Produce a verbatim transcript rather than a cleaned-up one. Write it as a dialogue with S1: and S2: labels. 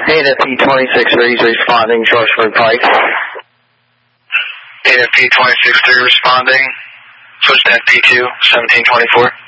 S1: A F P twenty-six three is responding, Georgeford Pike.
S2: A F P twenty-six three responding, switch to F P two, seventeen twenty-four.